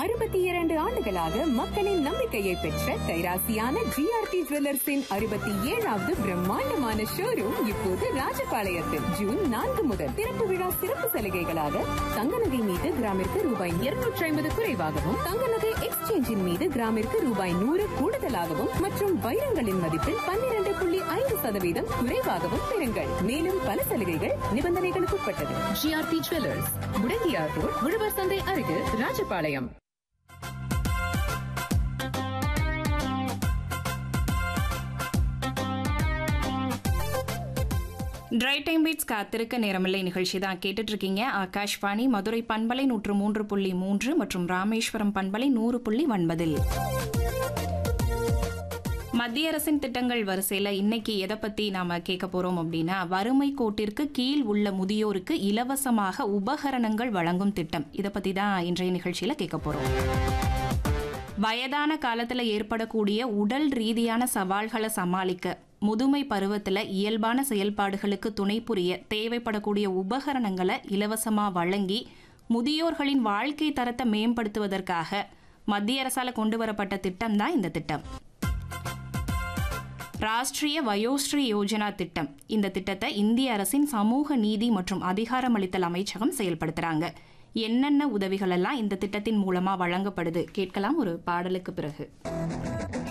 62 ஆண்டுகளாக மக்களின் நம்பிக்கையை பெற்ற கைராசியான ஜிஆர்டி ஜுவல்லர்ஸின் 67வது பிரம்மாண்டமான ஷோரூம் இப்போது ராஜபாளையத்தில் ஜூன் 4 முதல் திறப்பு விழா சிறப்பு சலுகைகளாக தங்க நகை மீது கிராமிற்கு ரூபாய் 250 குறைவாகவும், தங்க நகை எக்ஸ்சேஞ்சின் மீது கிராமிற்கு ரூபாய் 100 கூடுதலாகவும் மற்றும் வைரங்களின் மதிப்பில் 12.5% குறைவாகவும் பெறுங்கள். மேலும் பல சலுகைகள் நிபந்தனைகளுக்கு உட்பட்டது. ஜிஆர்டி ஜுவல்லர்ஸ், முடங்கியார் ரோட், உழவர் சந்தை அருகில், ராஜபாளையம். ட்ரை டைம் பீட்ஸ் காத்திருக்க நேரமில்லை நிகழ்ச்சி தான் கேட்டுட்டு இருக்கீங்க. ஆகாஷ்வாணி மதுரை பண்பலை 103.3 மற்றும் ராமேஸ்வரம் பண்பலை 100.9. மத்திய அரசின் திட்டங்கள் வரிசையில் இன்னைக்கு எதை பற்றி நாம் கேட்க போகிறோம் அப்படின்னா, வறுமை கோட்டிற்கு கீழ் உள்ள முதியோருக்கு இலவசமாக உபகரணங்கள் வழங்கும் திட்டம். இதை பற்றி தான் இன்றைய நிகழ்ச்சியில் கேட்க போகிறோம். வயதான காலத்தில் ஏற்படக்கூடிய உடல் ரீதியான சவால்களை சமாளிக்க, முதுமை பருவத்தில் இயல்பான செயல்பாடுகளுக்கு துணை புரிய தேவைப்படக்கூடிய உபகரணங்களை இலவசமாக வழங்கி முதியோர்களின் வாழ்க்கை தரத்தை மேம்படுத்துவதற்காக மத்திய அரசால் கொண்டு வரப்பட்ட திட்டம் தான் இந்த திட்டம். ராஷ்டிரிய வயோஸ்ரீ யோஜனா திட்டம். இந்த திட்டத்தை இந்திய அரசின் சமூக நீதி மற்றும் அதிகாரமளித்தல் அமைச்சகம் செயல்படுத்துறாங்க. என்னென்ன உதவிகள் எல்லாம் இந்த திட்டத்தின் மூலமா வழங்கப்படுது கேட்கலாம் ஒரு பாடலுக்கு பிறகு.